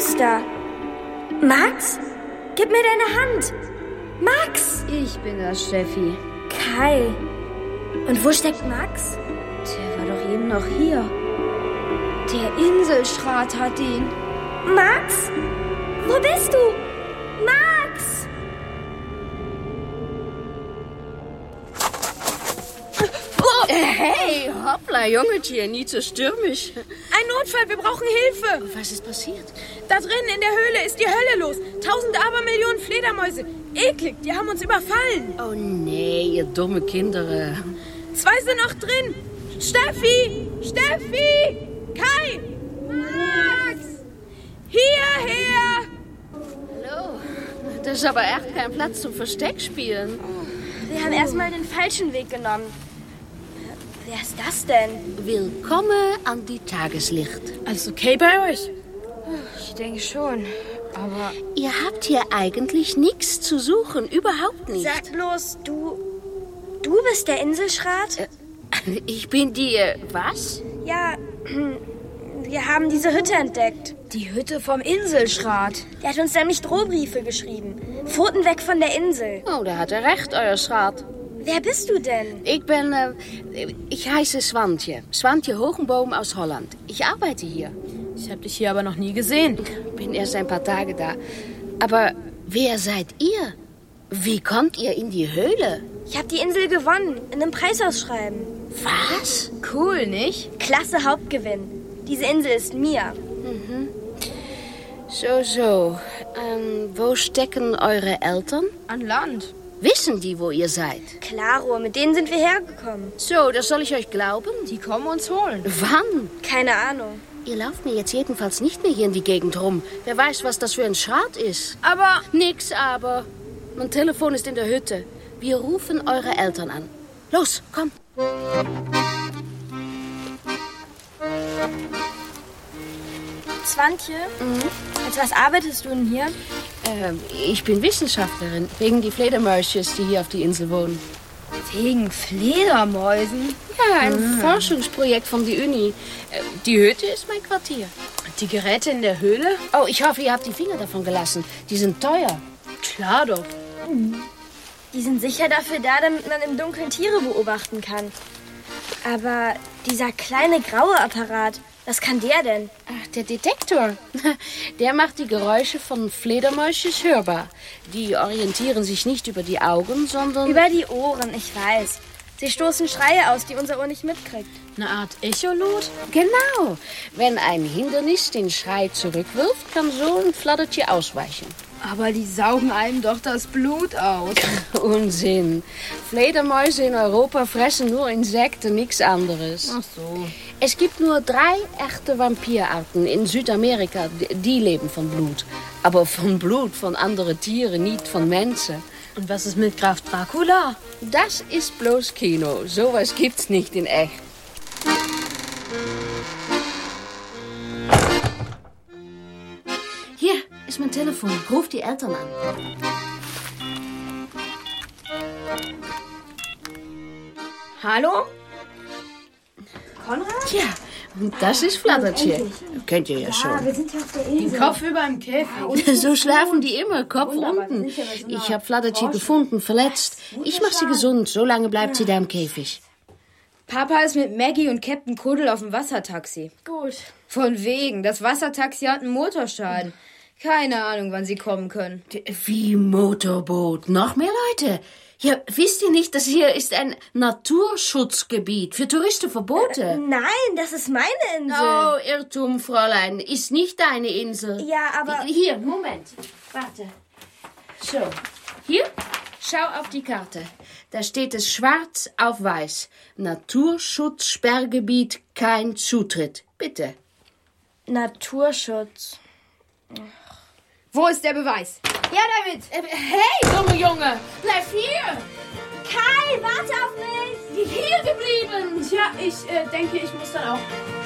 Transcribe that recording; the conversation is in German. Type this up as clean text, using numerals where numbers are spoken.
ist da? Max? Gib mir deine Hand. Max! Ich bin das, Steffi. Kai. Und wo steckt Max? Der war doch eben noch hier. Der Inselschrat hat ihn. Max? Wo bist du? Max! Hey, hoppla, Jungetje, nie so stürmisch. Ein Notfall, wir brauchen Hilfe. Was ist passiert? Da drinnen in der Höhle ist die Hölle los. 1000 Abermillionen Fledermäuse. Eklig, die haben uns überfallen. Oh nee, ihr dumme Kinder. 2 sind noch drin. Steffi! Steffi! Kai! Max! Hierher! Hallo, das ist aber echt kein Platz zum Versteck spielen. Wir haben erstmal den falschen Weg genommen. Wer ist das denn? Willkommen an die Tageslicht. Alles okay bei euch? Ich denke schon, aber... Ihr habt hier eigentlich nichts zu suchen, überhaupt nicht. Sag bloß, du bist der Inselschrat? Ich bin die, was? Ja, wir haben diese Hütte entdeckt. Die Hütte vom Inselschrat. Der hat uns nämlich Drohbriefe geschrieben. Pfoten weg von der Insel. Oh, da hat er recht, euer Schrat. Wer bist du denn? Ich heiße Swantje. Swantje Hogenboom aus Holland. Ich arbeite hier. Ich habe dich hier aber noch nie gesehen. Bin erst ein paar Tage da. Aber wer seid ihr? Wie kommt ihr in die Höhle? Ich habe die Insel gewonnen, in einem Preisausschreiben. Was? Cool, nicht? Klasse Hauptgewinn. Diese Insel ist mir. So. Wo stecken eure Eltern? An Land. Wissen die, wo ihr seid? Klaro, mit denen sind wir hergekommen. So, das soll ich euch glauben? Die kommen uns holen. Wann? Keine Ahnung. Ihr lauft mir jetzt jedenfalls nicht mehr hier in die Gegend rum. Wer weiß, was das für ein Schrat ist. Aber... Nix aber. Mein Telefon ist in der Hütte. Wir rufen eure Eltern an. Los, komm. Swantje, als was arbeitest du denn hier? Ich bin Wissenschaftlerin, wegen die Fledermäusches, die hier auf die Insel wohnen. Wegen Fledermäusen? Ja, ein Forschungsprojekt von der Uni. Die Hütte ist mein Quartier. Die Geräte in der Höhle? Oh, ich hoffe, ihr habt die Finger davon gelassen. Die sind teuer. Klar doch. Die sind sicher dafür da, damit man im Dunkeln Tiere beobachten kann. Aber dieser kleine graue Apparat, was kann der denn? Ach, der Detektor. Der macht die Geräusche von Fledermäuschen hörbar. Die orientieren sich nicht über die Augen, sondern... Über die Ohren, ich weiß. Sie stoßen Schreie aus, die unser Ohr nicht mitkriegt. Eine Art Echolot? Genau. Wenn ein Hindernis den Schrei zurückwirft, kann so ein Flattertier ausweichen. Aber die saugen einem doch das Blut aus. Unsinn. Fledermäuse in Europa fressen nur Insekten, nichts anderes. Ach so. Es gibt nur 3 echte Vampirarten in Südamerika. Die leben von Blut. Aber von Blut von anderen Tieren, nicht von Menschen. Und was ist mit Graf Dracula? Das ist bloß Kino. Sowas gibt's nicht in echt. Hier ist mein Telefon. Ruf die Eltern an. Hallo? Konrad? Tja, und das ist Flattertier. Kennt ihr ja schon. Wir sind hier auf der Insel. Kopf über dem Käfig. So schlafen die immer, Kopf unten. Ich habe Flattertier gefunden, verletzt. Ich mache sie gesund, so lange bleibt sie da im Käfig. Papa ist mit Maggie und Captain Kuddel auf dem Wassertaxi. Gut. Von wegen, das Wassertaxi hat einen Motorschaden. Keine Ahnung, wann sie kommen können. Wie Motorboot? Noch mehr Leute? Ja, wisst ihr nicht, das hier ist ein Naturschutzgebiet, für Touristen verboten? Nein, das ist meine Insel. Oh, Irrtum, Fräulein, ist nicht deine Insel. Ja, aber... Hier, Moment, warte. So, hier, schau auf die Karte. Da steht es schwarz auf weiß. Naturschutzsperrgebiet, kein Zutritt. Bitte. Naturschutz. Wo ist der Beweis? Ja, damit! Hey, dumme Junge, bleib hier! Kai, warte auf mich! Hier geblieben! Tja, ich denke, ich muss dann auch.